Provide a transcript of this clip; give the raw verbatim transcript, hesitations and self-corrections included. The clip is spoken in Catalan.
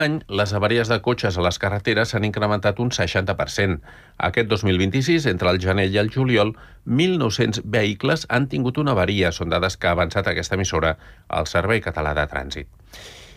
any, les avaries de cotxes a les carreteres s'han incrementat un seixanta per cent. Aquest dos mil vint-i-sis, entre el gener i el juliol, mil nou-cents vehicles han tingut una avaria. Són dades que ha avançat aquesta emissora al Servei Català de Trànsit.